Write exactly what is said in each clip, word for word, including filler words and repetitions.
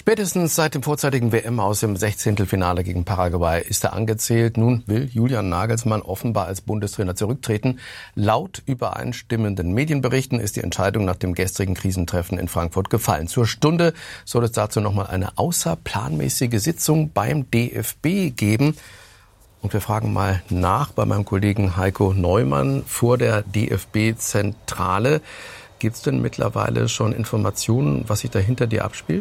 Spätestens seit dem vorzeitigen W M-Aus im Sechzehntelfinale gegen Paraguay ist er angezählt. Nun will Julian Nagelsmann offenbar als Bundestrainer zurücktreten. Laut übereinstimmenden Medienberichten ist die Entscheidung nach dem gestrigen Krisentreffen in Frankfurt gefallen. Zur Stunde soll es dazu nochmal eine außerplanmäßige Sitzung beim D F B geben. Und wir fragen mal nach bei meinem Kollegen Heiko Neumann vor der D F B-Zentrale. Gibt es denn mittlerweile schon Informationen, was sich da hinter dir abspielt?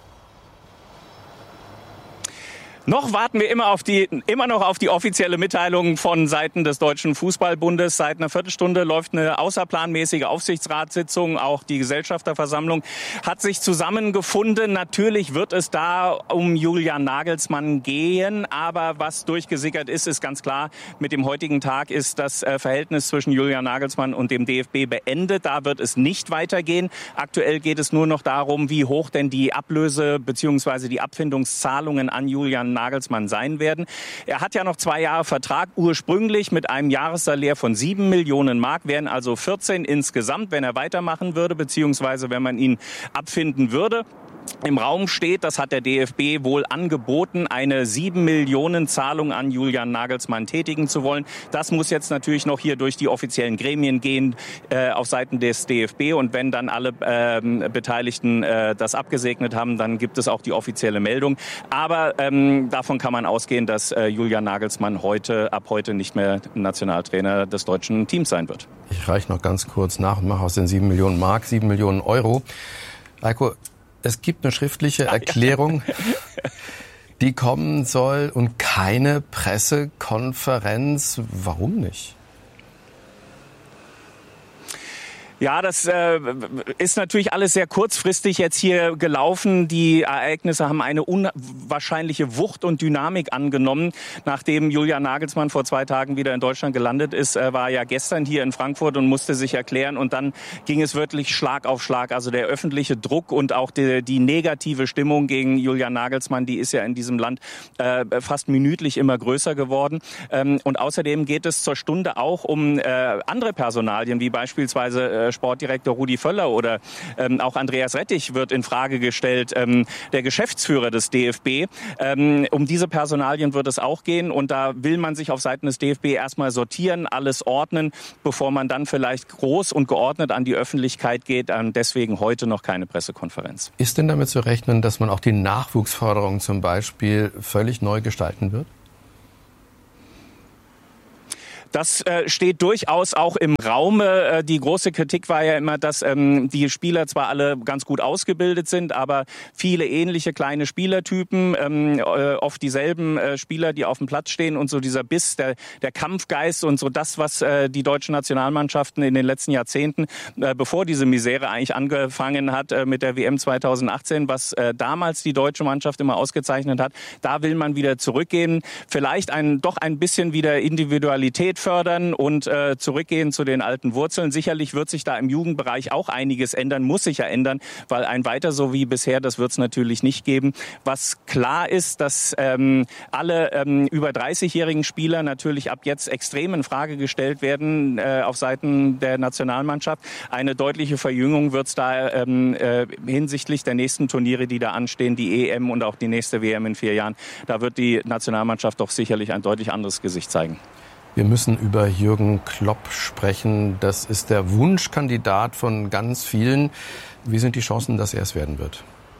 Noch warten wir immer auf die, immer noch auf die offizielle Mitteilung von Seiten des Deutschen Fußballbundes. Seit einer Viertelstunde läuft eine außerplanmäßige Aufsichtsratssitzung. Auch die Gesellschafterversammlung hat sich zusammengefunden. Natürlich wird es da um Julian Nagelsmann gehen. Aber was durchgesickert ist, ist ganz klar, mit dem heutigen Tag ist das Verhältnis zwischen Julian Nagelsmann und dem D F B beendet. Da wird es nicht weitergehen. Aktuell geht es nur noch darum, wie hoch denn die Ablöse bzw. die Abfindungszahlungen an Julian Nagelsmann sein werden. Er hat ja noch zwei Jahre Vertrag, ursprünglich mit einem Jahressalär von sieben Millionen Mark, wären also vierzehn insgesamt, wenn er weitermachen würde, beziehungsweise wenn man ihn abfinden würde. Im Raum steht, das hat der D F B wohl angeboten, eine sieben Millionen Zahlung an Julian Nagelsmann tätigen zu wollen. Das muss jetzt natürlich noch hier durch die offiziellen Gremien gehen äh, auf Seiten des D F B. Und wenn dann alle äh, Beteiligten äh, das abgesegnet haben, dann gibt es auch die offizielle Meldung. Aber ähm, davon kann man ausgehen, dass äh, Julian Nagelsmann heute, ab heute nicht mehr Nationaltrainer des deutschen Teams sein wird. Ich reiche noch ganz kurz nach und mache aus den sieben Millionen Mark sieben Millionen Euro. Heiko, es gibt eine schriftliche Erklärung, die kommen soll und keine Pressekonferenz. Warum nicht? Ja, das äh, ist natürlich alles sehr kurzfristig jetzt hier gelaufen. Die Ereignisse haben eine unwahrscheinliche Wucht und Dynamik angenommen. Nachdem Julian Nagelsmann vor zwei Tagen wieder in Deutschland gelandet ist, äh, war er ja gestern hier in Frankfurt und musste sich erklären. Und dann ging es wirklich Schlag auf Schlag. Also der öffentliche Druck und auch die, die negative Stimmung gegen Julian Nagelsmann, die ist ja in diesem Land äh, fast minütlich immer größer geworden. Ähm, und außerdem geht es zur Stunde auch um äh, andere Personalien, wie beispielsweise äh, Sportdirektor Rudi Völler oder ähm, auch Andreas Rettich wird in Frage gestellt, ähm, der Geschäftsführer des D F B. Ähm, um diese Personalien wird es auch gehen und da will man sich auf Seiten des D F B erstmal sortieren, alles ordnen, bevor man dann vielleicht groß und geordnet an die Öffentlichkeit geht. Ähm, deswegen heute noch keine Pressekonferenz. Ist denn damit zu rechnen, dass man auch die Nachwuchsförderung zum Beispiel völlig neu gestalten wird? Das äh, steht durchaus auch im Raume. Äh, die große Kritik war ja immer, dass ähm, die Spieler zwar alle ganz gut ausgebildet sind, aber viele ähnliche kleine Spielertypen, ähm, äh, oft dieselben äh, Spieler, die auf dem Platz stehen und so dieser Biss, der, der Kampfgeist und so das, was äh, die deutschen Nationalmannschaften in den letzten Jahrzehnten, äh, bevor diese Misere eigentlich angefangen hat äh, mit der W M zweitausendachtzehn, was äh, damals die deutsche Mannschaft immer ausgezeichnet hat, da will man wieder zurückgehen. Vielleicht ein, doch ein bisschen wieder Individualität fördern und äh, zurückgehen zu den alten Wurzeln. Sicherlich wird sich da im Jugendbereich auch einiges ändern, muss sich ja ändern, weil ein weiter so wie bisher, das wird es natürlich nicht geben. Was klar ist, dass ähm, alle ähm, über dreißigjährigen Spieler natürlich ab jetzt extrem in Frage gestellt werden äh, auf Seiten der Nationalmannschaft. Eine deutliche Verjüngung wird es da ähm, äh, hinsichtlich der nächsten Turniere, die da anstehen, die E M und auch die nächste W M in vier Jahren. Da wird die Nationalmannschaft doch sicherlich ein deutlich anderes Gesicht zeigen. Wir müssen über Jürgen Klopp sprechen. Das ist der Wunschkandidat von ganz vielen. Wie sind die Chancen, dass er es werden wird?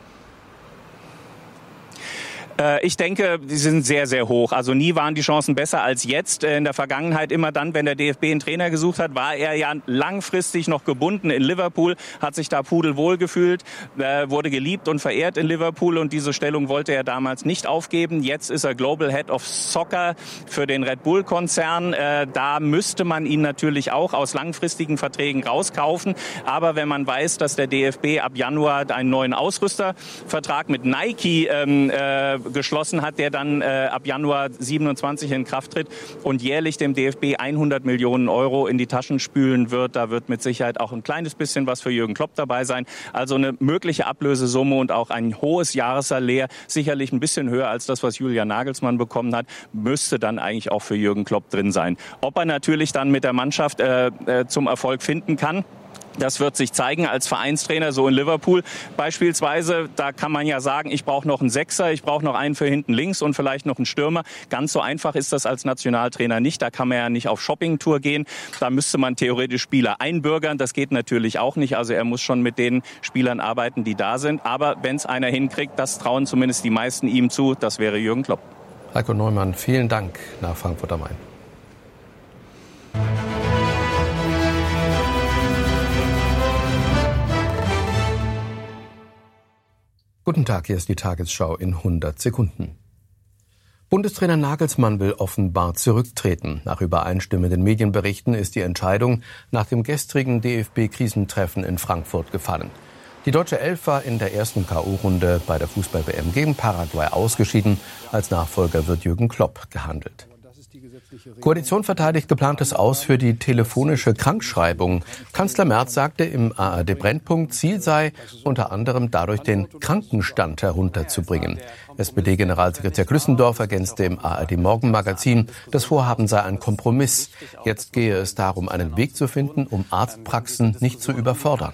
Ich denke, die sind sehr, sehr hoch. Also nie waren die Chancen besser als jetzt. In der Vergangenheit immer dann, wenn der D F B einen Trainer gesucht hat, war er ja langfristig noch gebunden in Liverpool, hat sich da pudelwohl gefühlt, wurde geliebt und verehrt in Liverpool und diese Stellung wollte er damals nicht aufgeben. Jetzt ist er Global Head of Soccer für den Red Bull-Konzern. Da müsste man ihn natürlich auch aus langfristigen Verträgen rauskaufen. Aber wenn man weiß, dass der D F B ab Januar einen neuen Ausrüstervertrag mit Nike ähm, äh, geschlossen hat, der dann äh, ab Januar siebenundzwanzig in Kraft tritt und jährlich dem D F B hundert Millionen Euro in die Taschen spülen wird. Da wird mit Sicherheit auch ein kleines bisschen was für Jürgen Klopp dabei sein. Also eine mögliche Ablösesumme und auch ein hohes Jahressalär, sicherlich ein bisschen höher als das, was Julian Nagelsmann bekommen hat, müsste dann eigentlich auch für Jürgen Klopp drin sein. Ob er natürlich dann mit der Mannschaft äh, äh, zum Erfolg finden kann, Das wird sich zeigen als Vereinstrainer, so in Liverpool beispielsweise. Da kann man ja sagen, ich brauche noch einen Sechser, ich brauche noch einen für hinten links und vielleicht noch einen Stürmer. Ganz so einfach ist das als Nationaltrainer nicht. Da kann man ja nicht auf Shoppingtour gehen. Da müsste man theoretisch Spieler einbürgern. Das geht natürlich auch nicht. Also er muss schon mit den Spielern arbeiten, die da sind. Aber wenn es einer hinkriegt, das trauen zumindest die meisten ihm zu. Das wäre Jürgen Klopp. Heiko Neumann, vielen Dank nach Frankfurt am Main. Guten Tag, hier ist die Tagesschau in hundert Sekunden. Bundestrainer Nagelsmann will offenbar zurücktreten. Nach übereinstimmenden Medienberichten ist die Entscheidung nach dem gestrigen D F B-Krisentreffen in Frankfurt gefallen. Die deutsche Elf war in der ersten K O-Runde bei der Fußball-W M gegen Paraguay ausgeschieden. Als Nachfolger wird Jürgen Klopp gehandelt. Koalition verteidigt geplantes Aus für die telefonische Krankschreibung. Kanzler Merz sagte im A R D-Brennpunkt, Ziel sei unter anderem dadurch den Krankenstand herunterzubringen. S P D-Generalsekretär Glüssendorf ergänzte im A R D-Morgenmagazin, das Vorhaben sei ein Kompromiss. Jetzt gehe es darum, einen Weg zu finden, um Arztpraxen nicht zu überfordern.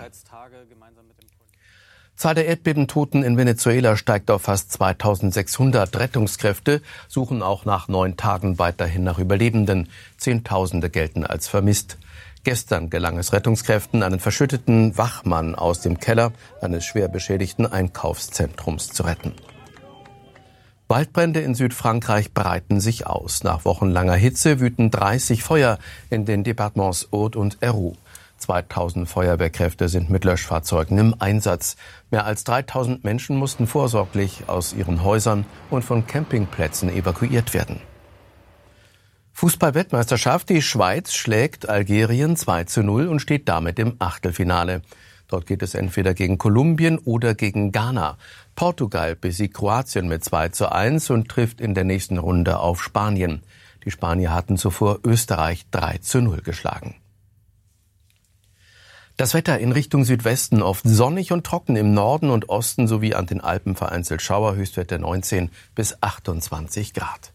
Zahl der Erdbebentoten in Venezuela steigt auf fast zweitausendsechshundert. Rettungskräfte suchen auch nach neun Tagen weiterhin nach Überlebenden. Zehntausende gelten als vermisst. Gestern gelang es Rettungskräften, einen verschütteten Wachmann aus dem Keller eines schwer beschädigten Einkaufszentrums zu retten. Waldbrände in Südfrankreich breiten sich aus. Nach wochenlanger Hitze wüten dreißig Feuer in den Departements Aude und Hérault. zweitausend Feuerwehrkräfte sind mit Löschfahrzeugen im Einsatz. Mehr als dreitausend Menschen mussten vorsorglich aus ihren Häusern und von Campingplätzen evakuiert werden. Fußball-Weltmeisterschaft. Die Schweiz schlägt Algerien zwei zu null und steht damit im Achtelfinale. Dort geht es entweder gegen Kolumbien oder gegen Ghana. Portugal besiegt Kroatien mit zwei zu eins und trifft in der nächsten Runde auf Spanien. Die Spanier hatten zuvor Österreich drei zu null geschlagen. Das Wetter in Richtung Südwesten oft sonnig und trocken, im Norden und Osten sowie an den Alpen vereinzelt Schauer, Höchstwerte neunzehn bis achtundzwanzig Grad.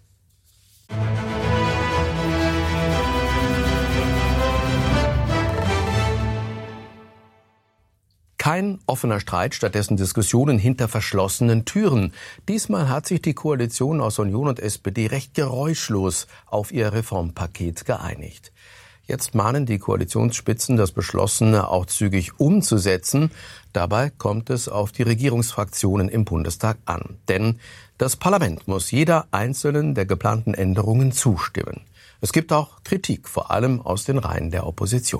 Kein offener Streit, stattdessen Diskussionen hinter verschlossenen Türen. Diesmal hat sich die Koalition aus Union und S P D recht geräuschlos auf ihr Reformpaket geeinigt. Jetzt mahnen die Koalitionsspitzen, das Beschlossene auch zügig umzusetzen. Dabei kommt es auf die Regierungsfraktionen im Bundestag an. Denn das Parlament muss jeder einzelnen der geplanten Änderungen zustimmen. Es gibt auch Kritik, vor allem aus den Reihen der Opposition.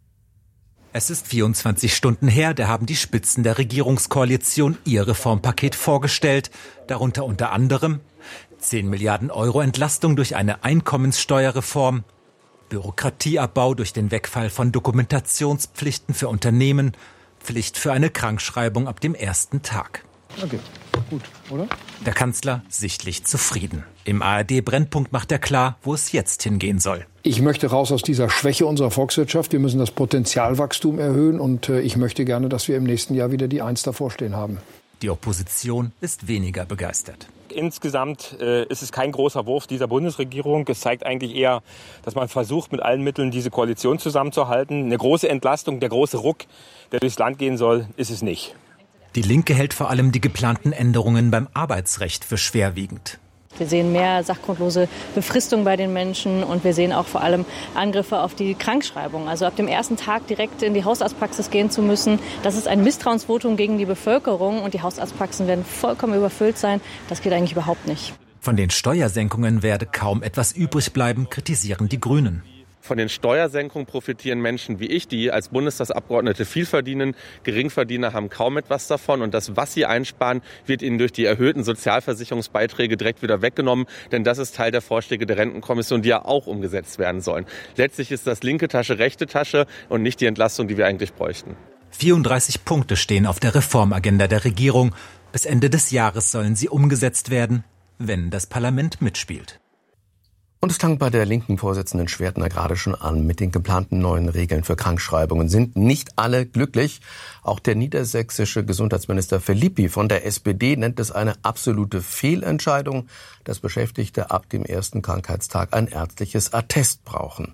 Es ist vierundzwanzig Stunden her, da haben die Spitzen der Regierungskoalition ihr Reformpaket vorgestellt. Darunter unter anderem zehn Milliarden Euro Entlastung durch eine Einkommenssteuerreform, Bürokratieabbau durch den Wegfall von Dokumentationspflichten für Unternehmen, Pflicht für eine Krankschreibung ab dem ersten Tag. Okay, gut, oder? Der Kanzler sichtlich zufrieden. Im A R D-Brennpunkt macht er klar, wo es jetzt hingehen soll. Ich möchte raus aus dieser Schwäche unserer Volkswirtschaft. Wir müssen das Potenzialwachstum erhöhen und ich möchte gerne, dass wir im nächsten Jahr wieder die Eins davor stehen haben. Die Opposition ist weniger begeistert. Insgesamt äh, ist es kein großer Wurf dieser Bundesregierung. Es zeigt eigentlich eher, dass man versucht, mit allen Mitteln diese Koalition zusammenzuhalten. Eine große Entlastung, der große Ruck, der durchs Land gehen soll, ist es nicht. Die Linke hält vor allem die geplanten Änderungen beim Arbeitsrecht für schwerwiegend. Wir sehen mehr sachgrundlose Befristung bei den Menschen und wir sehen auch vor allem Angriffe auf die Krankschreibung. Also ab dem ersten Tag direkt in die Hausarztpraxis gehen zu müssen, das ist ein Misstrauensvotum gegen die Bevölkerung und die Hausarztpraxen werden vollkommen überfüllt sein. Das geht eigentlich überhaupt nicht. Von den Steuersenkungen werde kaum etwas übrig bleiben, kritisieren die Grünen. Von den Steuersenkungen profitieren Menschen wie ich, die als Bundestagsabgeordnete viel verdienen. Geringverdiener haben kaum etwas davon. Und das, was sie einsparen, wird ihnen durch die erhöhten Sozialversicherungsbeiträge direkt wieder weggenommen. Denn das ist Teil der Vorschläge der Rentenkommission, die ja auch umgesetzt werden sollen. Letztlich ist das linke Tasche, rechte Tasche und nicht die Entlastung, die wir eigentlich bräuchten. vierunddreißig Punkte stehen auf der Reformagenda der Regierung. Bis Ende des Jahres sollen sie umgesetzt werden, wenn das Parlament mitspielt. Und es klang bei der linken Vorsitzenden Schwertner gerade schon an. Mit den geplanten neuen Regeln für Krankschreibungen sind nicht alle glücklich. Auch der niedersächsische Gesundheitsminister Philippi von der S P D nennt es eine absolute Fehlentscheidung, dass Beschäftigte ab dem ersten Krankheitstag ein ärztliches Attest brauchen.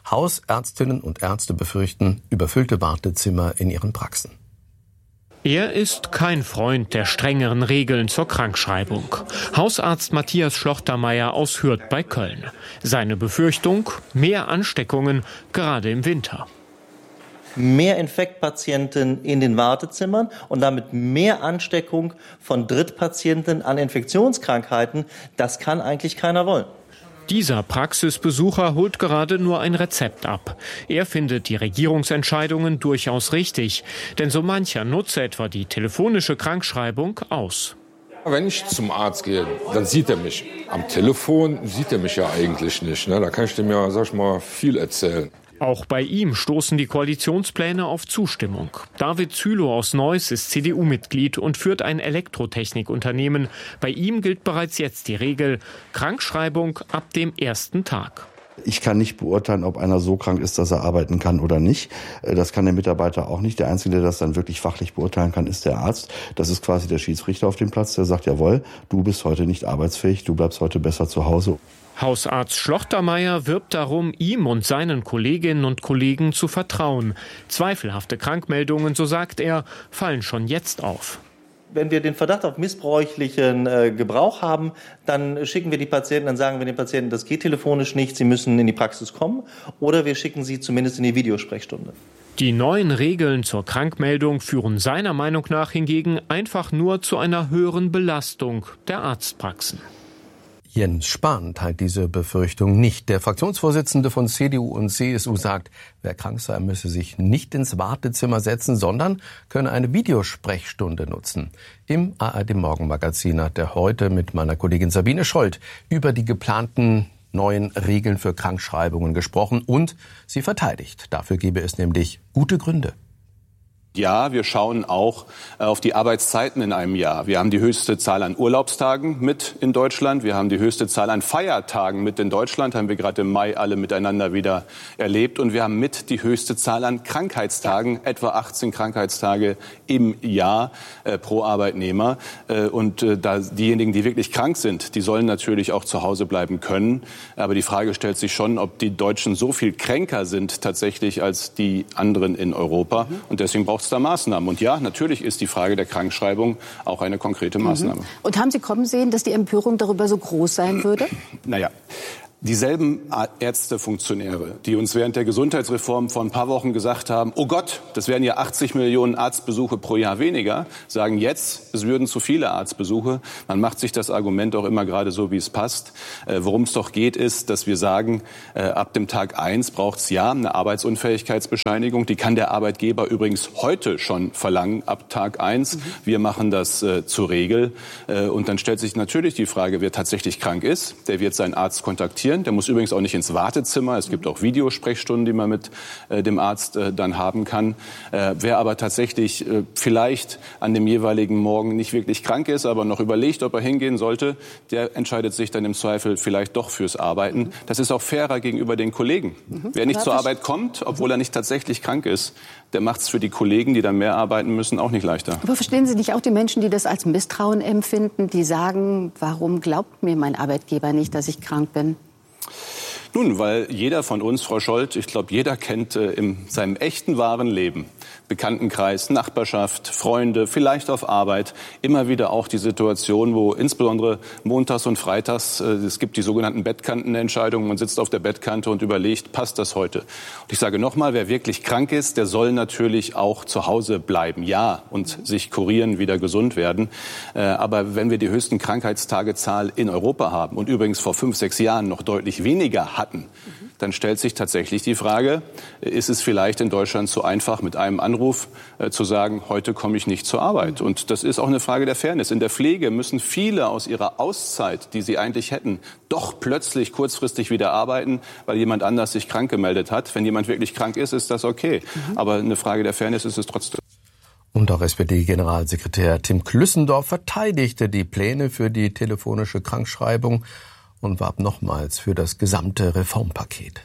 Hausärztinnen und Ärzte befürchten überfüllte Wartezimmer in ihren Praxen. Er ist kein Freund der strengeren Regeln zur Krankschreibung. Hausarzt Matthias Schlochtermeier aus Hürth bei Köln. Seine Befürchtung: mehr Ansteckungen, gerade im Winter. Mehr Infektpatienten in den Wartezimmern und damit mehr Ansteckung von Drittpatienten an Infektionskrankheiten, das kann eigentlich keiner wollen. Dieser Praxisbesucher holt gerade nur ein Rezept ab. Er findet die Regierungsentscheidungen durchaus richtig, denn so mancher nutze etwa die telefonische Krankschreibung aus. Wenn ich zum Arzt gehe, dann sieht er mich. Am Telefon sieht er mich ja eigentlich nicht. Ne? Da kann ich dem ja, sag ich mal, viel erzählen. Auch bei ihm stoßen die Koalitionspläne auf Zustimmung. David Zülow aus Neuss ist C D U-Mitglied und führt ein Elektrotechnikunternehmen. Bei ihm gilt bereits jetzt die Regel: Krankschreibung ab dem ersten Tag. Ich kann nicht beurteilen, ob einer so krank ist, dass er arbeiten kann oder nicht. Das kann der Mitarbeiter auch nicht. Der Einzige, der das dann wirklich fachlich beurteilen kann, ist der Arzt. Das ist quasi der Schiedsrichter auf dem Platz, der sagt: Jawohl, du bist heute nicht arbeitsfähig, du bleibst heute besser zu Hause. Hausarzt Schlochtermeier wirbt darum, ihm und seinen Kolleginnen und Kollegen zu vertrauen. Zweifelhafte Krankmeldungen, so sagt er, fallen schon jetzt auf. Wenn wir den Verdacht auf missbräuchlichen äh, Gebrauch haben, dann schicken wir die Patienten, dann sagen wir den Patienten, das geht telefonisch nicht, sie müssen in die Praxis kommen, oder wir schicken sie zumindest in die Videosprechstunde. Die neuen Regeln zur Krankmeldung führen seiner Meinung nach hingegen einfach nur zu einer höheren Belastung der Arztpraxen. Jens Spahn teilt diese Befürchtung nicht. Der Fraktionsvorsitzende von C D U und C S U sagt, wer krank sei, müsse sich nicht ins Wartezimmer setzen, sondern könne eine Videosprechstunde nutzen. Im A R D-Morgenmagazin hat er heute mit meiner Kollegin Sabine Scholz über die geplanten neuen Regeln für Krankschreibungen gesprochen und sie verteidigt. Dafür gebe es nämlich gute Gründe. Ja, wir schauen auch auf die Arbeitszeiten in einem Jahr. Wir haben die höchste Zahl an Urlaubstagen mit in Deutschland. Wir haben die höchste Zahl an Feiertagen mit in Deutschland. Haben wir gerade im Mai alle miteinander wieder erlebt. Und wir haben mit die höchste Zahl an Krankheitstagen, etwa achtzehn Krankheitstage im Jahr äh, pro Arbeitnehmer. Äh, und äh, da diejenigen, die wirklich krank sind, die sollen natürlich auch zu Hause bleiben können. Aber die Frage stellt sich schon, ob die Deutschen so viel kränker sind tatsächlich als die anderen in Europa. Mhm. Und deswegen braucht da Maßnahmen. Und ja, natürlich ist die Frage der Krankschreibung auch eine konkrete Maßnahme. Mhm. Und haben Sie kommen sehen, dass die Empörung darüber so groß sein würde? Naja. Dieselben Ärzte, Funktionäre, die uns während der Gesundheitsreform vor ein paar Wochen gesagt haben, oh Gott, das wären ja achtzig Millionen Arztbesuche pro Jahr weniger, sagen jetzt, es würden zu viele Arztbesuche. Man macht sich das Argument auch immer gerade so, wie es passt. Äh, worum es doch geht, ist, dass wir sagen, äh, ab dem Tag eins braucht es ja eine Arbeitsunfähigkeitsbescheinigung. Die kann der Arbeitgeber übrigens heute schon verlangen, ab Tag eins. Mhm. Wir machen das äh, zur Regel. Äh, und dann stellt sich natürlich die Frage, wer tatsächlich krank ist, der wird seinen Arzt kontaktieren. Der muss übrigens auch nicht ins Wartezimmer. Es gibt auch Videosprechstunden, die man mit äh, dem Arzt äh, dann haben kann. Äh, wer aber tatsächlich äh, vielleicht an dem jeweiligen Morgen nicht wirklich krank ist, aber noch überlegt, ob er hingehen sollte, der entscheidet sich dann im Zweifel vielleicht doch fürs Arbeiten. Das ist auch fairer gegenüber den Kollegen. Mhm. Wer nicht zur Arbeit kommt, obwohl er nicht tatsächlich krank ist, der macht es für die Kollegen, die dann mehr arbeiten müssen, auch nicht leichter. Aber verstehen Sie nicht auch die Menschen, die das als Misstrauen empfinden, die sagen, warum glaubt mir mein Arbeitgeber nicht, dass ich krank bin? Nun, weil jeder von uns, Frau Scholz, ich glaube, jeder kennt äh, in seinem echten, wahren Leben, Bekanntenkreis, Nachbarschaft, Freunde, vielleicht auf Arbeit, immer wieder auch die Situation, wo insbesondere montags und freitags, äh, es gibt die sogenannten Bettkantenentscheidungen, man sitzt auf der Bettkante und überlegt, passt das heute? Und ich sage nochmal, wer wirklich krank ist, der soll natürlich auch zu Hause bleiben, ja, und sich kurieren, wieder gesund werden. Äh, aber wenn wir die höchsten Krankheitstagezahl in Europa haben und übrigens vor fünf, sechs Jahren noch deutlich weniger hatten, hatten, dann stellt sich tatsächlich die Frage, ist es vielleicht in Deutschland zu einfach, mit einem Anruf äh, zu sagen, heute komme ich nicht zur Arbeit? Und das ist auch eine Frage der Fairness. In der Pflege müssen viele aus ihrer Auszeit, die sie eigentlich hätten, doch plötzlich kurzfristig wieder arbeiten, weil jemand anders sich krank gemeldet hat. Wenn jemand wirklich krank ist, ist das okay. Mhm. Aber eine Frage der Fairness ist es trotzdem. Und auch S P D-Generalsekretär Tim Klüssendorf verteidigte die Pläne für die telefonische Krankschreibung und warb nochmals für das gesamte Reformpaket.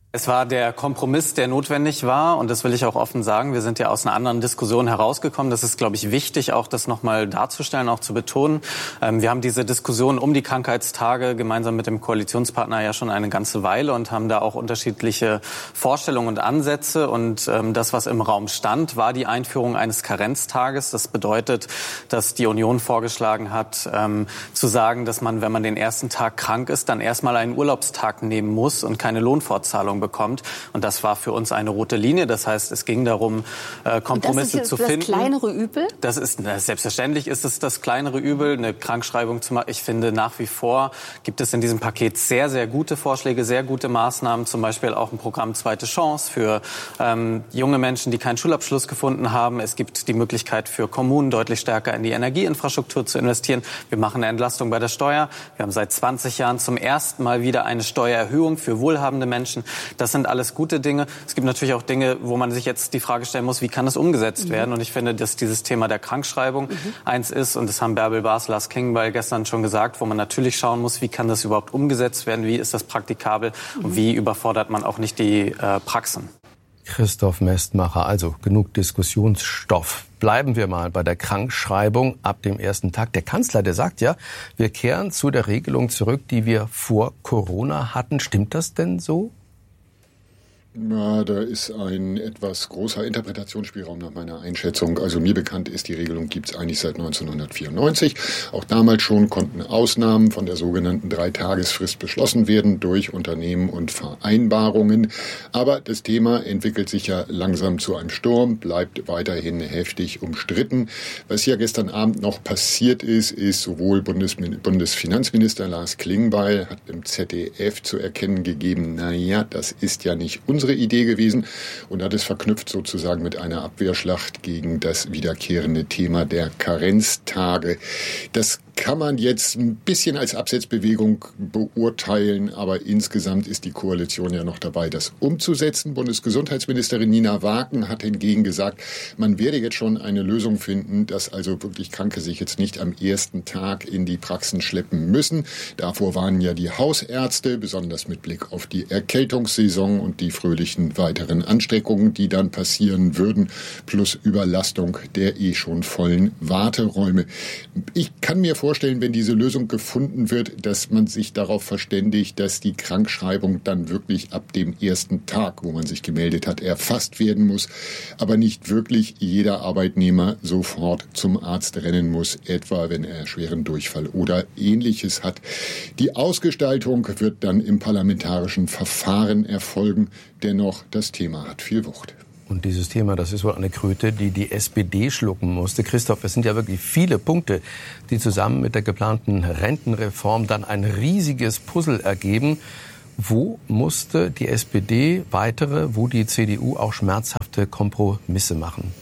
Es war der Kompromiss, der notwendig war, und das will ich auch offen sagen. Wir sind ja aus einer anderen Diskussion herausgekommen. Das ist, glaube ich, wichtig, auch das nochmal darzustellen, auch zu betonen. Ähm, wir haben diese Diskussion um die Krankheitstage gemeinsam mit dem Koalitionspartner ja schon eine ganze Weile und haben da auch unterschiedliche Vorstellungen und Ansätze. Und ähm, das, was im Raum stand, war die Einführung eines Karenztages. Das bedeutet, dass die Union vorgeschlagen hat, ähm, zu sagen, dass man, wenn man den ersten Tag krank ist, dann erstmal einen Urlaubstag nehmen muss und keine Lohnfortzahlung bekommt. Und das war für uns eine rote Linie. Das heißt, es ging darum, Kompromisse zu finden. Das ist das kleinere Übel? Das ist, selbstverständlich ist es das kleinere Übel, eine Krankschreibung zu machen. Ich finde, nach wie vor gibt es in diesem Paket sehr, sehr gute Vorschläge, sehr gute Maßnahmen. Zum Beispiel auch ein Programm Zweite Chance für ähm, junge Menschen, die keinen Schulabschluss gefunden haben. Es gibt die Möglichkeit für Kommunen, deutlich stärker in die Energieinfrastruktur zu investieren. Wir machen eine Entlastung bei der Steuer. Wir haben seit zwanzig Jahren zum ersten Mal wieder eine Steuererhöhung für wohlhabende Menschen. Das sind alles gute Dinge. Es gibt natürlich auch Dinge, wo man sich jetzt die Frage stellen muss, wie kann das umgesetzt mhm. werden? Und ich finde, dass dieses Thema der Krankschreibung mhm. eins ist, und das haben Bärbel Baas, Lars Klingbeil gestern schon gesagt, wo man natürlich schauen muss, wie kann das überhaupt umgesetzt werden? Wie ist das praktikabel? Mhm. Und wie überfordert man auch nicht die äh, Praxen? Christoph Mestmacher, also genug Diskussionsstoff. Bleiben wir mal bei der Krankschreibung ab dem ersten Tag. Der Kanzler, der sagt ja, wir kehren zu der Regelung zurück, die wir vor Corona hatten. Stimmt das denn so? Na, da ist ein etwas großer Interpretationsspielraum nach meiner Einschätzung. Also mir bekannt ist, die Regelung gibt es eigentlich seit neunzehnhundertvierundneunzig. Auch damals schon konnten Ausnahmen von der sogenannten Dreitagesfrist beschlossen werden durch Unternehmen und Vereinbarungen. Aber das Thema entwickelt sich ja langsam zu einem Sturm, bleibt weiterhin heftig umstritten. Was ja gestern Abend noch passiert ist, ist sowohl Bundesmin- Bundesfinanzminister Lars Klingbeil hat im Z D F zu erkennen gegeben, na ja, das ist ja nicht unsere Idee gewesen, und hat es verknüpft sozusagen mit einer Abwehrschlacht gegen das wiederkehrende Thema der Karenztage. Das kann man jetzt ein bisschen als Absetzbewegung beurteilen, aber insgesamt ist die Koalition ja noch dabei, das umzusetzen. Bundesgesundheitsministerin Nina Waaken hat hingegen gesagt, man werde jetzt schon eine Lösung finden, dass also wirklich Kranke sich jetzt nicht am ersten Tag in die Praxen schleppen müssen. Davor waren ja die Hausärzte, besonders mit Blick auf die Erkältungssaison und die fröhlichen weiteren Anstrengung, die dann passieren würden, plus Überlastung der eh schon vollen Warteräume. Ich kann mir vorstellen, wenn diese Lösung gefunden wird, dass man sich darauf verständigt, dass die Krankschreibung dann wirklich ab dem ersten Tag, wo man sich gemeldet hat, erfasst werden muss, aber nicht wirklich jeder Arbeitnehmer sofort zum Arzt rennen muss, etwa wenn er schweren Durchfall oder Ähnliches hat. Die Ausgestaltung wird dann im parlamentarischen Verfahren erfolgen. Dennoch, das Thema hat viel Wucht. Und dieses Thema, das ist wohl eine Kröte, die die S P D schlucken musste. Christoph, es sind ja wirklich viele Punkte, die zusammen mit der geplanten Rentenreform dann ein riesiges Puzzle ergeben. Wo musste die S P D weitere, wo die C D U auch schmerzhafte Kompromisse machen?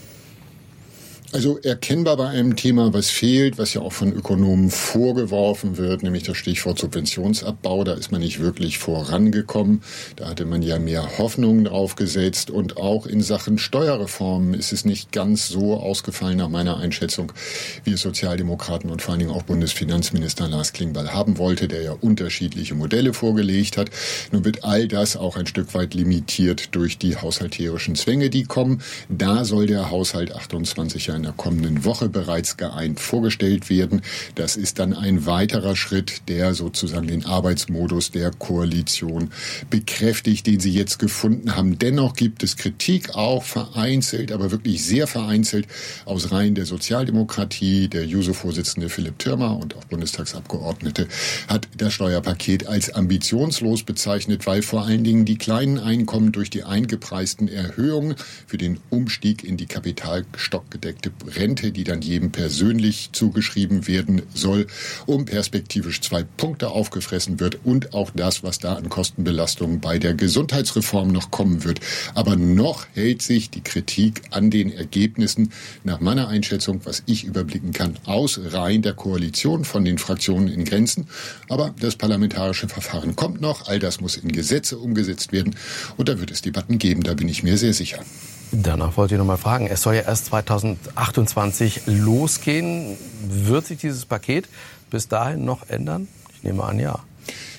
Also erkennbar bei einem Thema, was fehlt, was ja auch von Ökonomen vorgeworfen wird, nämlich das Stichwort Subventionsabbau. Da ist man nicht wirklich vorangekommen. Da hatte man ja mehr Hoffnungen drauf gesetzt. Und auch in Sachen Steuerreformen ist es nicht ganz so ausgefallen nach meiner Einschätzung, wie es Sozialdemokraten und vor allen Dingen auch Bundesfinanzminister Lars Klingbeil haben wollte, der ja unterschiedliche Modelle vorgelegt hat. Nun wird all das auch ein Stück weit limitiert durch die haushalterischen Zwänge, die kommen. Da soll der Haushalt achtundzwanzig ja in der kommenden Woche bereits geeint vorgestellt werden. Das ist dann ein weiterer Schritt, der sozusagen den Arbeitsmodus der Koalition bekräftigt, den sie jetzt gefunden haben. Dennoch gibt es Kritik, auch vereinzelt, aber wirklich sehr vereinzelt aus Reihen der Sozialdemokratie. Der Juso-Vorsitzende Philipp Thürmer und auch Bundestagsabgeordnete hat das Steuerpaket als ambitionslos bezeichnet, weil vor allen Dingen die kleinen Einkommen durch die eingepreisten Erhöhungen für den Umstieg in die kapitalstockgedeckte Rente, die dann jedem persönlich zugeschrieben werden soll, um perspektivisch zwei Punkte aufgefressen wird, und auch das, was da an Kostenbelastungen bei der Gesundheitsreform noch kommen wird. Aber noch hält sich die Kritik an den Ergebnissen nach meiner Einschätzung, was ich überblicken kann, aus Reihen der Koalition von den Fraktionen in Grenzen. Aber das parlamentarische Verfahren kommt noch. All das muss in Gesetze umgesetzt werden. Und da wird es Debatten geben, da bin ich mir sehr sicher. Danach wollte ich noch mal fragen, es soll ja erst zweitausendachtundzwanzig losgehen. Wird sich dieses Paket bis dahin noch ändern? Ich nehme an, ja. Ich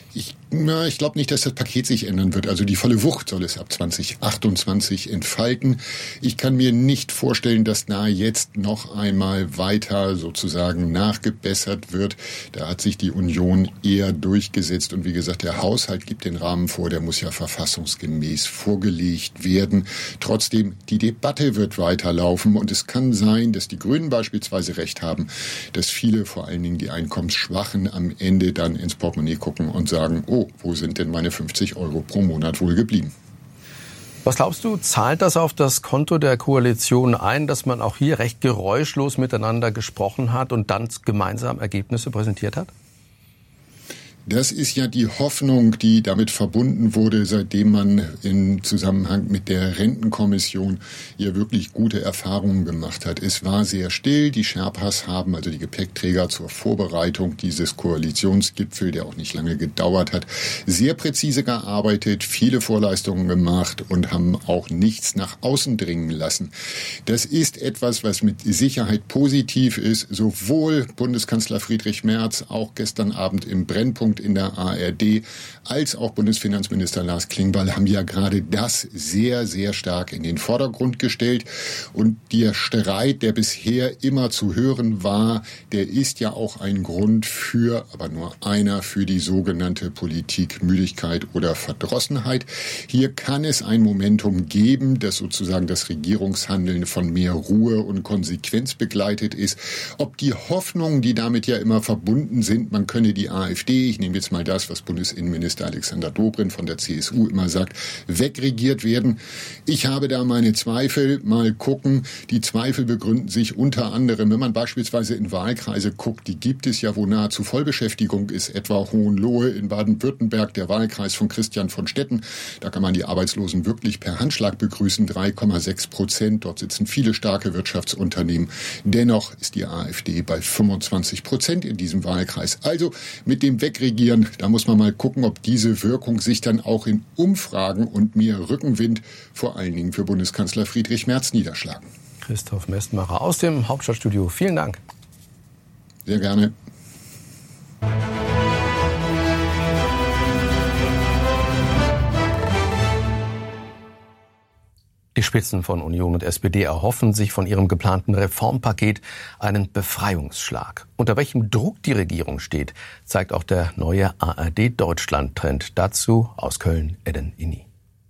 Na, ich glaube nicht, dass das Paket sich ändern wird. Also die volle Wucht soll es ab zwanzig achtundzwanzig entfalten. Ich kann mir nicht vorstellen, dass da jetzt noch einmal weiter sozusagen nachgebessert wird. Da hat sich die Union eher durchgesetzt. Und wie gesagt, der Haushalt gibt den Rahmen vor. Der muss ja verfassungsgemäß vorgelegt werden. Trotzdem, die Debatte wird weiterlaufen. Und es kann sein, dass die Grünen beispielsweise recht haben, dass viele, vor allen Dingen die Einkommensschwachen, am Ende dann ins Portemonnaie gucken und sagen, oh, wo sind denn meine fünfzig Euro pro Monat wohl geblieben? Was glaubst du, zahlt das auf das Konto der Koalition ein, dass man auch hier recht geräuschlos miteinander gesprochen hat und dann gemeinsam Ergebnisse präsentiert hat? Das ist ja die Hoffnung, die damit verbunden wurde, seitdem man im Zusammenhang mit der Rentenkommission hier wirklich gute Erfahrungen gemacht hat. Es war sehr still. Die Sherpas haben, also die Gepäckträger zur Vorbereitung dieses Koalitionsgipfel, der auch nicht lange gedauert hat, sehr präzise gearbeitet, viele Vorleistungen gemacht und haben auch nichts nach außen dringen lassen. Das ist etwas, was mit Sicherheit positiv ist. Sowohl Bundeskanzler Friedrich Merz, auch gestern Abend im Brennpunkt in der A R D, als auch Bundesfinanzminister Lars Klingbeil haben ja gerade das sehr, sehr stark in den Vordergrund gestellt. Und der Streit, der bisher immer zu hören war, der ist ja auch ein Grund für, aber nur einer, für die sogenannte Politikmüdigkeit oder Verdrossenheit. Hier kann es ein Momentum geben, dass sozusagen das Regierungshandeln von mehr Ruhe und Konsequenz begleitet ist. Ob die Hoffnungen, die damit ja immer verbunden sind, man könne die AfD, ich nehme jetzt mal das, was Bundesinnenminister Alexander Dobrindt von der C S U immer sagt, wegregiert werden. Ich habe da meine Zweifel. Mal gucken. Die Zweifel begründen sich unter anderem, wenn man beispielsweise in Wahlkreise guckt, die gibt es ja, wo nahezu Vollbeschäftigung ist, etwa Hohenlohe in Baden-Württemberg, der Wahlkreis von Christian von Stetten. Da kann man die Arbeitslosen wirklich per Handschlag begrüßen, drei Komma sechs Prozent. Dort sitzen viele starke Wirtschaftsunternehmen. Dennoch ist die AfD bei fünfundzwanzig Prozent in diesem Wahlkreis. Also mit dem Wegregieren, da muss man mal gucken, ob diese Wirkung sich dann auch in Umfragen und mehr Rückenwind vor allen Dingen für Bundeskanzler Friedrich Merz niederschlagen. Christoph Mestmacher aus dem Hauptstadtstudio. Vielen Dank. Sehr gerne. Die Spitzen von Union und S P D erhoffen sich von ihrem geplanten Reformpaket einen Befreiungsschlag. Unter welchem Druck die Regierung steht, zeigt auch der neue A R D-Deutschland-Trend. Dazu aus Köln, Eden Inni.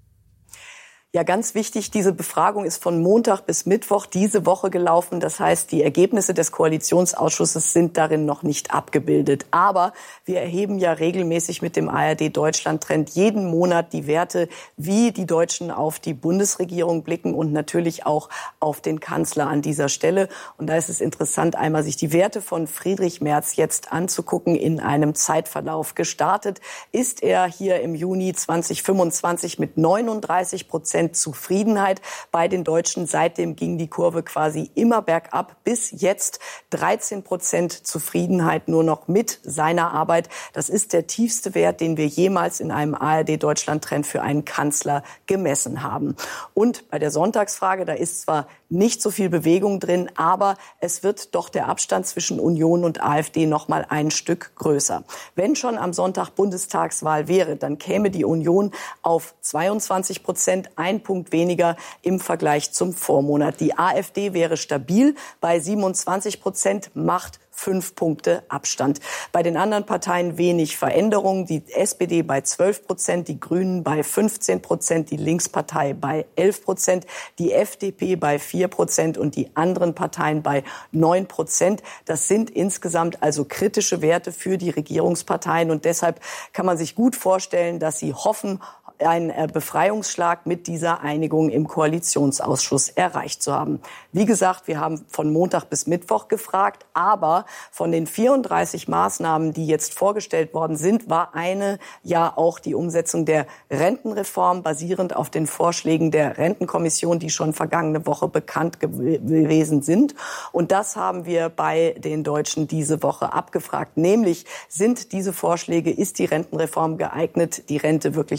Ja, ganz wichtig, diese Befragung ist von Montag bis Mittwoch diese Woche gelaufen. Das heißt, die Ergebnisse des Koalitionsausschusses sind darin noch nicht abgebildet. Aber wir erheben ja regelmäßig mit dem A R D-Deutschland-Trend jeden Monat die Werte, wie die Deutschen auf die Bundesregierung blicken und natürlich auch auf den Kanzler an dieser Stelle. Und da ist es interessant, einmal sich die Werte von Friedrich Merz jetzt anzugucken in einem Zeitverlauf. Gestartet ist er hier im Juni zweitausendfünfundzwanzig mit neununddreißig Prozent Zufriedenheit bei den Deutschen. Seitdem ging die Kurve quasi immer bergab. Bis jetzt dreizehn Prozent Zufriedenheit nur noch mit seiner Arbeit. Das ist der tiefste Wert, den wir jemals in einem A R D-Deutschland-Trend für einen Kanzler gemessen haben. Und bei der Sonntagsfrage, da ist zwar nicht so viel Bewegung drin, aber es wird doch der Abstand zwischen Union und AfD noch mal ein Stück größer. Wenn schon am Sonntag Bundestagswahl wäre, dann käme die Union auf zweiundzwanzig Prozent, ein Punkt weniger im Vergleich zum Vormonat. Die AfD wäre stabil bei siebenundzwanzig Prozent, macht fünf Punkte Abstand. Bei den anderen Parteien wenig Veränderung. Die S P D bei zwölf Prozent, die Grünen bei fünfzehn Prozent, die Linkspartei bei elf Prozent, die F D P bei vier Prozent und die anderen Parteien bei neun Prozent. Das sind insgesamt also kritische Werte für die Regierungsparteien und deshalb kann man sich gut vorstellen, dass sie hoffen, einen Befreiungsschlag mit dieser Einigung im Koalitionsausschuss erreicht zu haben. Wie gesagt, wir haben von Montag bis Mittwoch gefragt, aber von den vierunddreißig Maßnahmen, die jetzt vorgestellt worden sind, war eine ja auch die Umsetzung der Rentenreform basierend auf den Vorschlägen der Rentenkommission, die schon vergangene Woche bekannt gewesen sind. Und das haben wir bei den Deutschen diese Woche abgefragt. Nämlich, sind diese Vorschläge, ist die Rentenreform geeignet, die Rente wirklich zukunftsfähig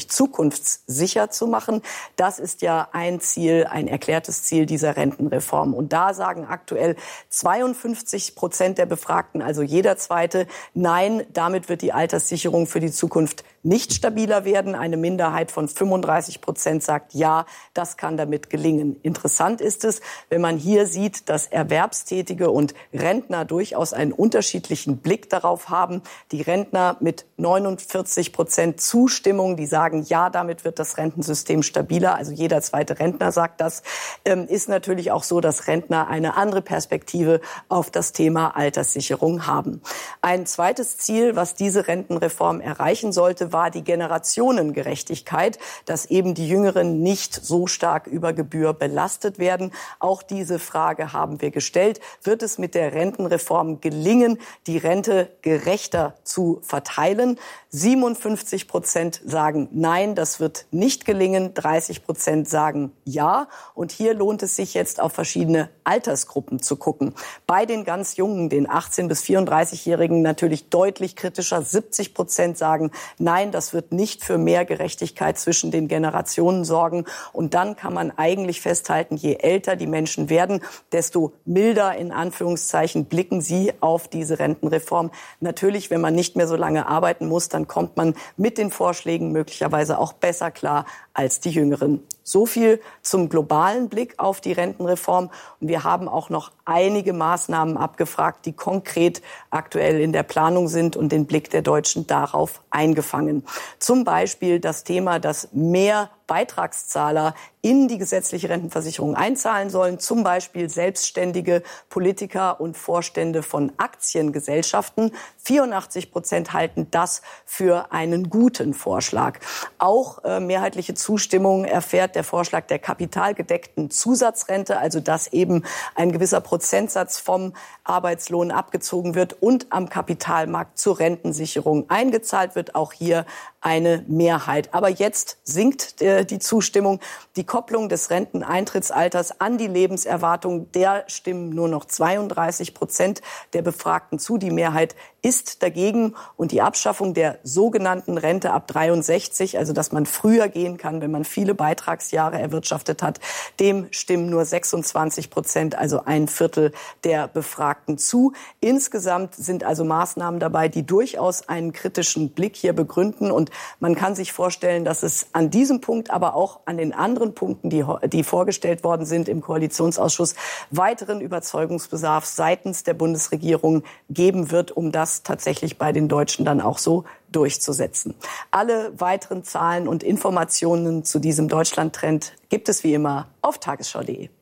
zukunftssicher zu machen. Das ist ja ein Ziel, ein erklärtes Ziel dieser Rentenreform. Und da sagen aktuell zweiundfünfzig Prozent der Befragten, also jeder Zweite, nein, damit wird die Alterssicherung für die Zukunft nicht stabiler werden. Eine Minderheit von fünfunddreißig Prozent sagt, ja, das kann damit gelingen. Interessant ist es, wenn man hier sieht, dass Erwerbstätige und Rentner durchaus einen unterschiedlichen Blick darauf haben. Die Rentner mit neunundvierzig Prozent Zustimmung, die sagen, ja, damit wird das Rentensystem stabiler. Also jeder zweite Rentner sagt das. Ähm, ist natürlich auch so, dass Rentner eine andere Perspektive auf das Thema Alterssicherung haben. Ein zweites Ziel, was diese Rentenreform erreichen sollte, war die Generationengerechtigkeit, dass eben die Jüngeren nicht so stark über Gebühr belastet werden. Auch diese Frage haben wir gestellt. Wird es mit der Rentenreform gelingen, die Rente gerechter zu verteilen? siebenundfünfzig Prozent sagen nein, das wird nicht gelingen. dreißig Prozent sagen ja. Und hier lohnt es sich jetzt auf verschiedene Altersgruppen zu gucken. Bei den ganz Jungen, den achtzehn- bis vierunddreißigjährigen, natürlich deutlich kritischer. siebzig Prozent sagen nein, das wird nicht für mehr Gerechtigkeit zwischen den Generationen sorgen. Und dann kann man eigentlich festhalten, je älter die Menschen werden, desto milder in Anführungszeichen blicken sie auf diese Rentenreform. Natürlich, wenn man nicht mehr so lange arbeiten muss, dann kommt man mit den Vorschlägen möglicherweise auch besser klar als die Jüngeren. So viel zum globalen Blick auf die Rentenreform. Und wir haben auch noch einige Maßnahmen abgefragt, die konkret aktuell in der Planung sind und den Blick der Deutschen darauf eingefangen. Zum Beispiel das Thema, dass mehr Beitragszahler in die gesetzliche Rentenversicherung einzahlen sollen, zum Beispiel selbstständige Politiker und Vorstände von Aktiengesellschaften. vierundachtzig Prozent halten das für einen guten Vorschlag. Auch äh, mehrheitliche Zustimmung erfährt der Vorschlag der kapitalgedeckten Zusatzrente, also dass eben ein gewisser Prozentsatz vom Arbeitslohn abgezogen wird und am Kapitalmarkt zur Rentensicherung eingezahlt wird. Auch hier eine Mehrheit. Aber jetzt sinkt äh, die Zustimmung. Die Kopplung des Renteneintrittsalters an die Lebenserwartung, der stimmen nur noch zweiunddreißig Prozent der Befragten zu. Die Mehrheit ist dagegen. Und die Abschaffung der sogenannten Rente ab dreiundsechzig, also dass man früher gehen kann, wenn man viele Beitragsjahre erwirtschaftet hat, dem stimmen nur sechsundzwanzig Prozent, also ein Viertel der Befragten zu. Insgesamt sind also Maßnahmen dabei, die durchaus einen kritischen Blick hier begründen. Und man kann sich vorstellen, dass es an diesem Punkt, aber auch an den anderen Punkten, die, die vorgestellt worden sind im Koalitionsausschuss, weiteren Überzeugungsbedarf seitens der Bundesregierung geben wird, um das tatsächlich bei den Deutschen dann auch so durchzusetzen. Alle weiteren Zahlen und Informationen zu diesem Deutschland-Trend gibt es wie immer auf tagesschau punkt de.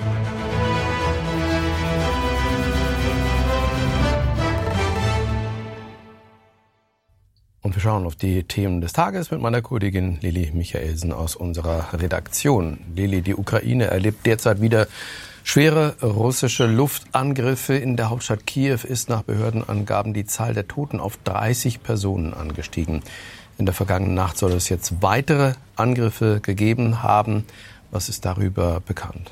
Und wir schauen auf die Themen des Tages mit meiner Kollegin Lili Michaelsen aus unserer Redaktion. Lili, die Ukraine erlebt derzeit wieder schwere russische Luftangriffe. In der Hauptstadt Kiew ist nach Behördenangaben die Zahl der Toten auf dreißig Personen angestiegen. In der vergangenen Nacht soll es jetzt weitere Angriffe gegeben haben. Was ist darüber bekannt?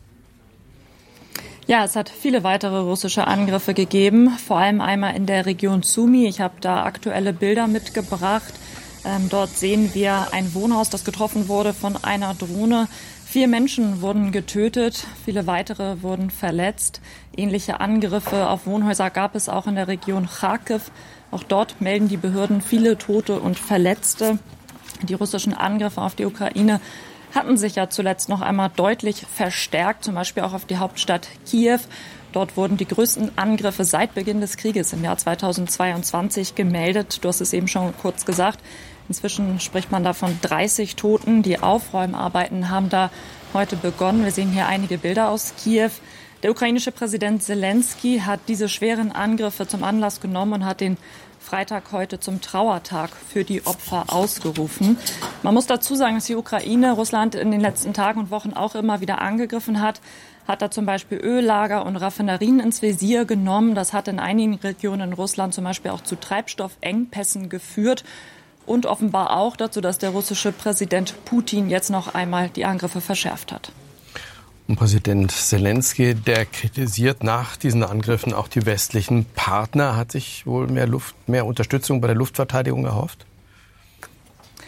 Ja, es hat viele weitere russische Angriffe gegeben, vor allem einmal in der Region Sumy. Ich habe da aktuelle Bilder mitgebracht. Ähm, dort sehen wir ein Wohnhaus, das getroffen wurde von einer Drohne. Vier Menschen wurden getötet, viele weitere wurden verletzt. Ähnliche Angriffe auf Wohnhäuser gab es auch in der Region Charkiw. Auch dort melden die Behörden viele Tote und Verletzte. Die russischen Angriffe auf die Ukraine hatten sich ja zuletzt noch einmal deutlich verstärkt, zum Beispiel auch auf die Hauptstadt Kiew. Dort wurden die größten Angriffe seit Beginn des Krieges im Jahr zweitausendzweiundzwanzig gemeldet. Du hast es eben schon kurz gesagt. Inzwischen spricht man da von dreißig Toten. Die Aufräumarbeiten haben da heute begonnen. Wir sehen hier einige Bilder aus Kiew. Der ukrainische Präsident Zelensky hat diese schweren Angriffe zum Anlass genommen und hat den Freitag heute zum Trauertag für die Opfer ausgerufen. Man muss dazu sagen, dass die Ukraine Russland in den letzten Tagen und Wochen auch immer wieder angegriffen hat. Hat da zum Beispiel Öllager und Raffinerien ins Visier genommen. Das hat in einigen Regionen in Russland zum Beispiel auch zu Treibstoffengpässen geführt. Und offenbar auch dazu, dass der russische Präsident Putin jetzt noch einmal die Angriffe verschärft hat. Und Präsident Zelensky, der kritisiert nach diesen Angriffen auch die westlichen Partner. Hat sich wohl mehr Luft, mehr Unterstützung bei der Luftverteidigung erhofft?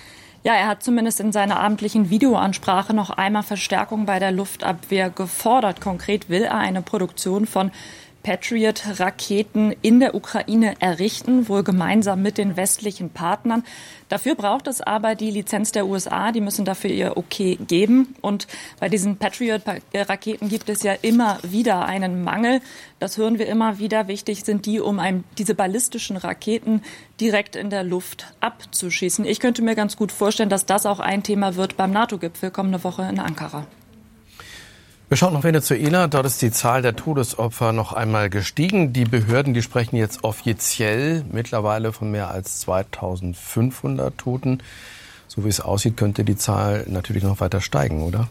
Ja, er hat zumindest in seiner abendlichen Videoansprache noch einmal Verstärkung bei der Luftabwehr gefordert. Konkret will er eine Produktion von Patriot-Raketen in der Ukraine errichten, wohl gemeinsam mit den westlichen Partnern. Dafür braucht es aber die Lizenz der U S A. Die müssen dafür ihr Okay geben. Und bei diesen Patriot-Raketen gibt es ja immer wieder einen Mangel. Das hören wir immer wieder. Wichtig sind die, um ein, diese ballistischen Raketen direkt in der Luft abzuschießen. Ich könnte mir ganz gut vorstellen, dass das auch ein Thema wird beim NATO-Gipfel kommende Woche in Ankara. Wir schauen nach Venezuela. Dort ist die Zahl der Todesopfer noch einmal gestiegen. Die Behörden, die sprechen jetzt offiziell mittlerweile von mehr als zweitausendfünfhundert Toten. So wie es aussieht, könnte die Zahl natürlich noch weiter steigen, oder?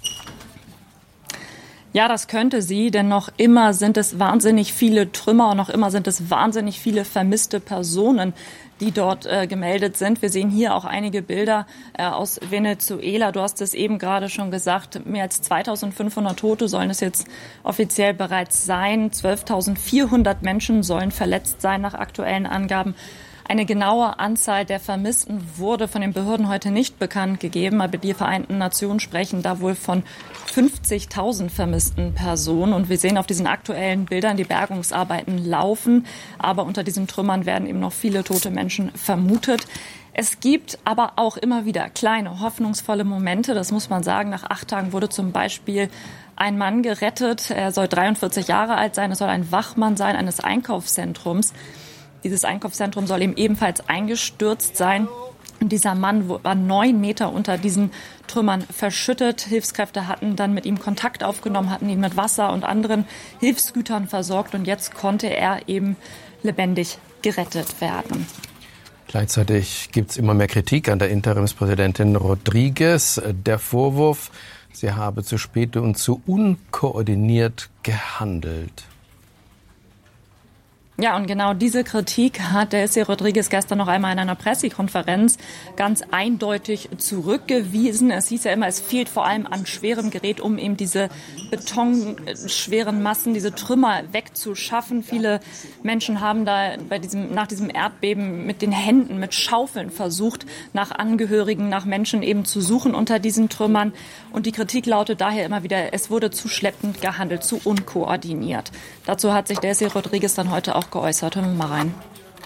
Ja, das könnte sie, denn noch immer sind es wahnsinnig viele Trümmer und noch immer sind es wahnsinnig viele vermisste Personen, die dort äh, gemeldet sind. Wir sehen hier auch einige Bilder äh, aus Venezuela. Du hast es eben gerade schon gesagt, mehr als zweitausendfünfhundert Tote sollen es jetzt offiziell bereits sein. zwölftausendvierhundert Menschen sollen verletzt sein nach aktuellen Angaben. Eine genaue Anzahl der Vermissten wurde von den Behörden heute nicht bekannt gegeben, aber die Vereinten Nationen sprechen da wohl von fünfzigtausend vermissten Personen. Und wir sehen auf diesen aktuellen Bildern, die Bergungsarbeiten laufen, aber unter diesen Trümmern werden eben noch viele tote Menschen vermutet. Es gibt aber auch immer wieder kleine, hoffnungsvolle Momente, das muss man sagen. Nach acht Tagen wurde zum Beispiel ein Mann gerettet. Er soll dreiundvierzig Jahre alt sein, es soll ein Wachmann sein eines Einkaufszentrums. Dieses Einkaufszentrum soll eben ebenfalls eingestürzt sein. Und dieser Mann war neun Meter unter diesen Trümmern verschüttet. Hilfskräfte hatten dann mit ihm Kontakt aufgenommen, hatten ihn mit Wasser und anderen Hilfsgütern versorgt. Und jetzt konnte er eben lebendig gerettet werden. Gleichzeitig gibt es immer mehr Kritik an der Interimspräsidentin Rodriguez. Der Vorwurf, sie habe zu spät und zu unkoordiniert gehandelt. Ja, und genau diese Kritik hat Delcy Rodriguez gestern noch einmal in einer Pressekonferenz ganz eindeutig zurückgewiesen. Es hieß ja immer, es fehlt vor allem an schwerem Gerät, um eben diese betonschweren Massen, diese Trümmer wegzuschaffen. Viele Menschen haben da bei diesem, nach diesem Erdbeben mit den Händen, mit Schaufeln versucht, nach Angehörigen, nach Menschen eben zu suchen unter diesen Trümmern. Und die Kritik lautet daher immer wieder, es wurde zu schleppend gehandelt, zu unkoordiniert. Dazu hat sich Delcy Rodriguez dann heute auch geäußert. Hören wir mal rein.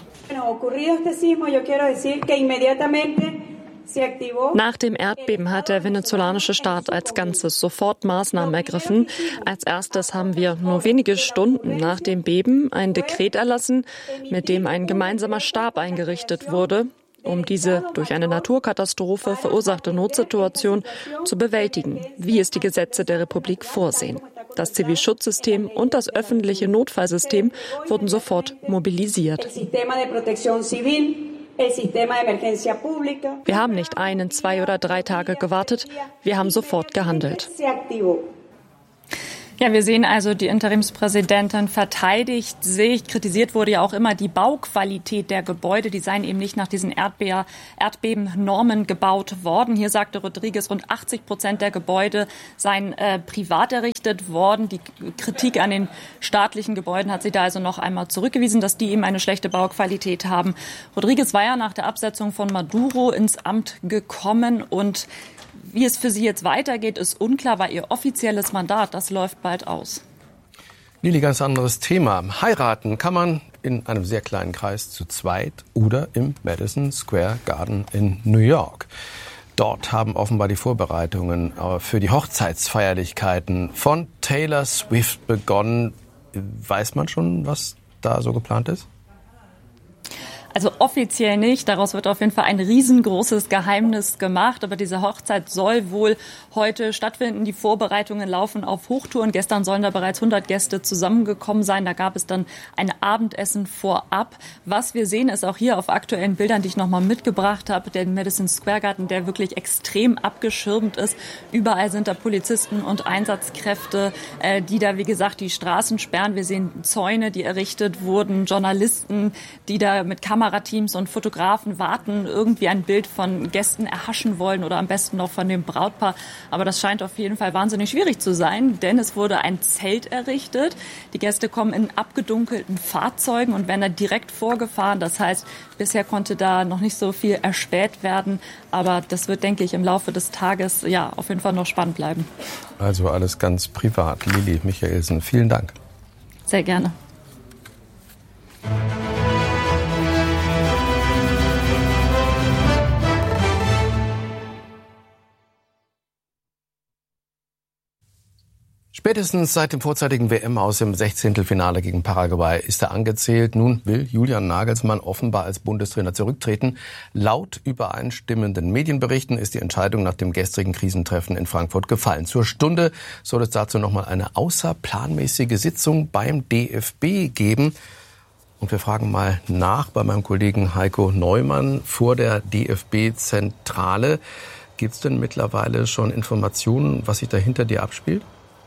Nach dem Erdbeben hat der venezolanische Staat als Ganzes sofort Maßnahmen ergriffen. Als erstes haben wir nur wenige Stunden nach dem Beben ein Dekret erlassen, mit dem ein gemeinsamer Stab eingerichtet wurde, um diese durch eine Naturkatastrophe verursachte Notsituation zu bewältigen, wie es die Gesetze der Republik vorsehen. Das Zivilschutzsystem und das öffentliche Notfallsystem wurden sofort mobilisiert. Wir haben nicht einen, zwei oder drei Tage gewartet, wir haben sofort gehandelt. Ja, wir sehen also, die Interimspräsidentin verteidigt sich. Kritisiert wurde ja auch immer die Bauqualität der Gebäude. Die seien eben nicht nach diesen Erdbe- Erdbebennormen gebaut worden. Hier sagte Rodriguez, rund achtzig Prozent der Gebäude seien äh, privat errichtet worden. Die Kritik an den staatlichen Gebäuden hat sie da also noch einmal zurückgewiesen, dass die eben eine schlechte Bauqualität haben. Rodriguez war ja nach der Absetzung von Maduro ins Amt gekommen und wie es für sie jetzt weitergeht, ist unklar, weil ihr offizielles Mandat, das läuft bald aus. Lili, ganz anderes Thema. Heiraten kann man in einem sehr kleinen Kreis zu zweit oder im Madison Square Garden in New York. Dort haben offenbar die Vorbereitungen für die Hochzeitsfeierlichkeiten von Taylor Swift begonnen. Weiß man schon, was da so geplant ist? Also offiziell nicht. Daraus wird auf jeden Fall ein riesengroßes Geheimnis gemacht. Aber diese Hochzeit soll wohl heute stattfinden. Die Vorbereitungen laufen auf Hochtouren. Gestern sollen da bereits hundert Gäste zusammengekommen sein. Da gab es dann ein Abendessen vorab. Was wir sehen, ist auch hier auf aktuellen Bildern, die ich noch mal mitgebracht habe, der Madison Square Garden, der wirklich extrem abgeschirmt ist. Überall sind da Polizisten und Einsatzkräfte, die da, wie gesagt, die Straßen sperren. Wir sehen Zäune, die errichtet wurden, Journalisten, die da mit Kameras Kamerateams und Fotografen warten, irgendwie ein Bild von Gästen erhaschen wollen oder am besten noch von dem Brautpaar. Aber das scheint auf jeden Fall wahnsinnig schwierig zu sein, denn es wurde ein Zelt errichtet. Die Gäste kommen in abgedunkelten Fahrzeugen und werden dann direkt vorgefahren. Das heißt, bisher konnte da noch nicht so viel erspäht werden. Aber das wird, denke ich, im Laufe des Tages ja auf jeden Fall noch spannend bleiben. Also alles ganz privat. Lili Michaelsen, vielen Dank. Sehr gerne. Spätestens seit dem vorzeitigen W M-Aus im Sechzehntelfinale gegen Paraguay ist er angezählt. Nun will Julian Nagelsmann offenbar als Bundestrainer zurücktreten. Laut übereinstimmenden Medienberichten ist die Entscheidung nach dem gestrigen Krisentreffen in Frankfurt gefallen. Zur Stunde soll es dazu nochmal eine außerplanmäßige Sitzung beim D F B geben. Und wir fragen mal nach bei meinem Kollegen Heiko Neumann vor der D F B-Zentrale. Gibt es denn mittlerweile schon Informationen, was sich da hinter dir abspielt?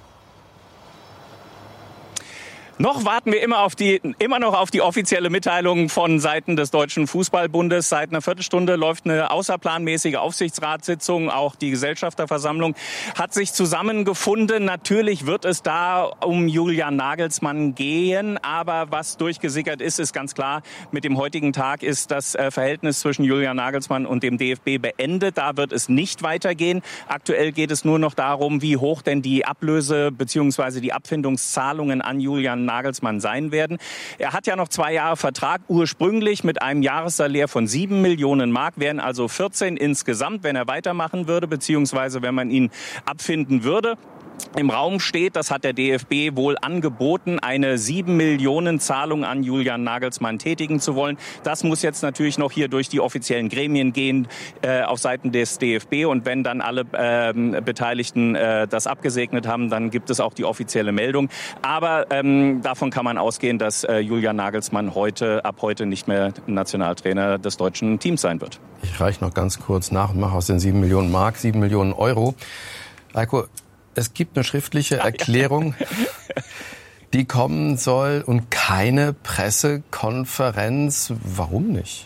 Noch warten wir immer auf die, immer noch auf die offizielle Mitteilung von Seiten des Deutschen Fußballbundes. Seit einer Viertelstunde läuft eine außerplanmäßige Aufsichtsratssitzung. Auch die Gesellschafterversammlung hat sich zusammengefunden. Natürlich wird es da um Julian Nagelsmann gehen. Aber was durchgesickert ist, ist ganz klar, mit dem heutigen Tag ist das Verhältnis zwischen Julian Nagelsmann und dem D F B beendet. Da wird es nicht weitergehen. Aktuell geht es nur noch darum, wie hoch denn die Ablöse bzw. die Abfindungszahlungen an Julian Nagelsmann sein werden. Er hat ja noch zwei Jahre Vertrag, ursprünglich mit einem Jahressalär von sieben Millionen Mark, wären also vierzehn insgesamt, wenn er weitermachen würde, beziehungsweise wenn man ihn abfinden würde. Im Raum steht, das hat der D F B wohl angeboten, eine sieben Millionen Zahlung an Julian Nagelsmann tätigen zu wollen. Das muss jetzt natürlich noch hier durch die offiziellen Gremien gehen äh, auf Seiten des D F B. Und wenn dann alle äh, Beteiligten äh, das abgesegnet haben, dann gibt es auch die offizielle Meldung. Aber ähm, davon kann man ausgehen, dass äh, Julian Nagelsmann heute, ab heute nicht mehr Nationaltrainer des deutschen Teams sein wird. Ich reiche noch ganz kurz nach und mache aus den sieben Millionen Mark sieben Millionen Euro. Heiko, es gibt eine schriftliche Erklärung, die kommen soll und keine Pressekonferenz. Warum nicht?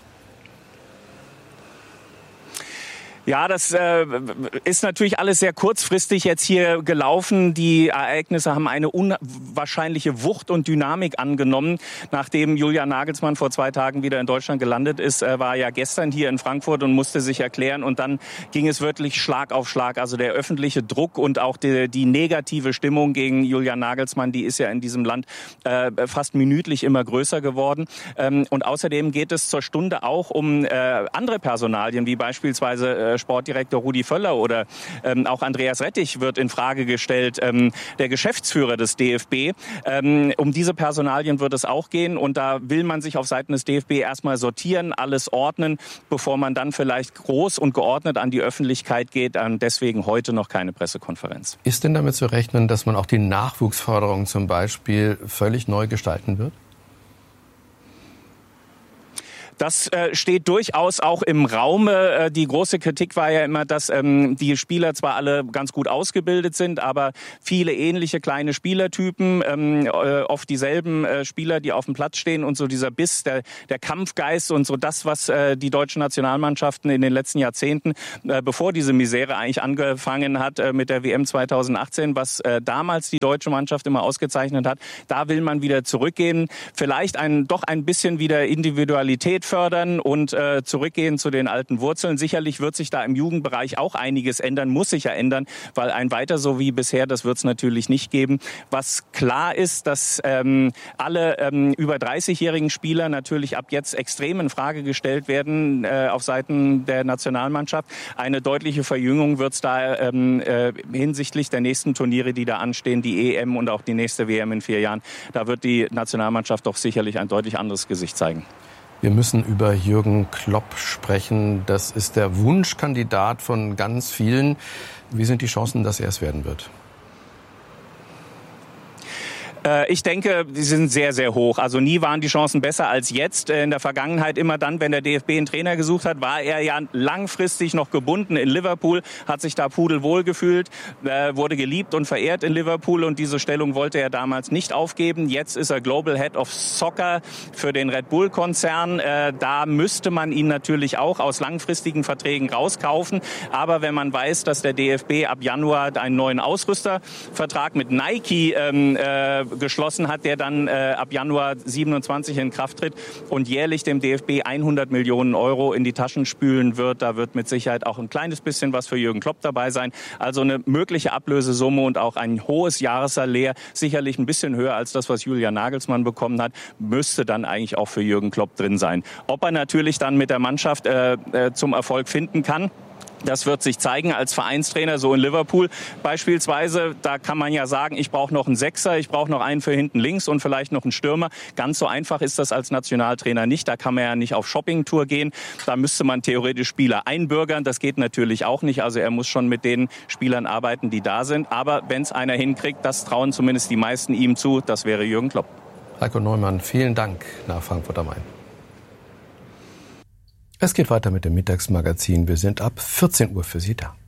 Ja, das äh, ist natürlich alles sehr kurzfristig jetzt hier gelaufen. Die Ereignisse haben eine unwahrscheinliche Wucht und Dynamik angenommen. Nachdem Julian Nagelsmann vor zwei Tagen wieder in Deutschland gelandet ist, äh, war er ja gestern hier in Frankfurt und musste sich erklären. Und dann ging es wirklich Schlag auf Schlag. Also der öffentliche Druck und auch die, die negative Stimmung gegen Julian Nagelsmann, die ist ja in diesem Land äh, fast minütlich immer größer geworden. Ähm, und außerdem geht es zur Stunde auch um äh, andere Personalien, wie beispielsweise äh, Sportdirektor Rudi Völler oder ähm, auch Andreas Rettich wird in Frage gestellt, ähm, der Geschäftsführer des D F B. Ähm, um diese Personalien wird es auch gehen und da will man sich auf Seiten des D F B erstmal sortieren, alles ordnen, bevor man dann vielleicht groß und geordnet an die Öffentlichkeit geht. Ähm, deswegen heute noch keine Pressekonferenz. Ist denn damit zu rechnen, dass man auch die Nachwuchsförderung zum Beispiel völlig neu gestalten wird? Das äh, steht durchaus auch im Raume. Äh, die große Kritik war ja immer, dass ähm, die Spieler zwar alle ganz gut ausgebildet sind, aber viele ähnliche kleine Spielertypen, ähm, äh, oft dieselben äh, Spieler, die auf dem Platz stehen und so dieser Biss, der, der Kampfgeist und so das, was äh, die deutschen Nationalmannschaften in den letzten Jahrzehnten, äh, bevor diese Misere eigentlich angefangen hat äh, mit der W M zweitausendachtzehn, was äh, damals die deutsche Mannschaft immer ausgezeichnet hat, da will man wieder zurückgehen. Vielleicht ein, doch ein bisschen wieder Individualität fördern und äh, zurückgehen zu den alten Wurzeln. Sicherlich wird sich da im Jugendbereich auch einiges ändern, muss sich ja ändern, weil ein weiter so wie bisher, das wird es natürlich nicht geben. Was klar ist, dass ähm, alle ähm, über dreißigjährigen Spieler natürlich ab jetzt extrem in Frage gestellt werden äh, auf Seiten der Nationalmannschaft. Eine deutliche Verjüngung wird es da ähm, äh, hinsichtlich der nächsten Turniere, die da anstehen, die E M und auch die nächste W M in vier Jahren. Da wird die Nationalmannschaft doch sicherlich ein deutlich anderes Gesicht zeigen. Wir müssen über Jürgen Klopp sprechen. Das ist der Wunschkandidat von ganz vielen. Wie sind die Chancen, dass er es werden wird? Äh, ich denke, die sind sehr, sehr hoch. Also nie waren die Chancen besser als jetzt. In der Vergangenheit immer dann, wenn der D F B einen Trainer gesucht hat, war er ja langfristig noch gebunden in Liverpool, hat sich da pudelwohl gefühlt, äh, wurde geliebt und verehrt in Liverpool und diese Stellung wollte er damals nicht aufgeben. Jetzt ist er Global Head of Soccer für den Red Bull-Konzern. Äh, da müsste man ihn natürlich auch aus langfristigen Verträgen rauskaufen. Aber wenn man weiß, dass der D F B ab Januar einen neuen Ausrüstervertrag mit Nike ähm, äh, geschlossen hat, der dann äh, ab Januar siebenundzwanzig in Kraft tritt und jährlich dem D F B hundert Millionen Euro in die Taschen spülen wird, da wird mit Sicherheit auch ein kleines bisschen was für Jürgen Klopp dabei sein. Also eine mögliche Ablösesumme und auch ein hohes Jahressalär, sicherlich ein bisschen höher als das, was Julian Nagelsmann bekommen hat, müsste dann eigentlich auch für Jürgen Klopp drin sein. Ob er natürlich dann mit der Mannschaft äh, äh, zum Erfolg finden kann, das wird sich zeigen als Vereinstrainer, so in Liverpool beispielsweise. Da kann man ja sagen, ich brauche noch einen Sechser, ich brauche noch einen für hinten links und vielleicht noch einen Stürmer. Ganz so einfach ist das als Nationaltrainer nicht. Da kann man ja nicht auf Shoppingtour gehen. Da müsste man theoretisch Spieler einbürgern. Das geht natürlich auch nicht. Also er muss schon mit den Spielern arbeiten, die da sind. Aber wenn es einer hinkriegt, das trauen zumindest die meisten ihm zu. Das wäre Jürgen Klopp. Heiko Neumann, vielen Dank nach Frankfurt am Main. Es geht weiter mit dem Mittagsmagazin. Wir sind ab vierzehn Uhr für Sie da.